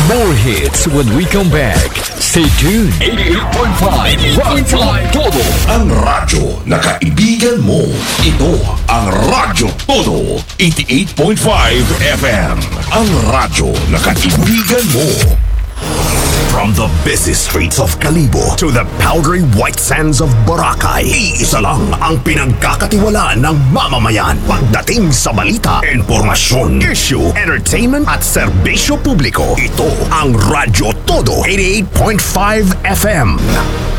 More hits when we come back. Stay tuned. 88.5 Radyo Todo. Ang radyo na kaibigan mo. Ito ang Radyo Todo. 88.5 FM. Ang radyo na kaibigan mo. From the busy streets of Kalibo to the powdery white sands of Boracay, iisa lang ang pinagkakatiwalaan ng mamamayan pagdating sa balita, impormasyon, issue, entertainment at serbisyo publiko. Ito ang Radyo Todo 88.5 FM.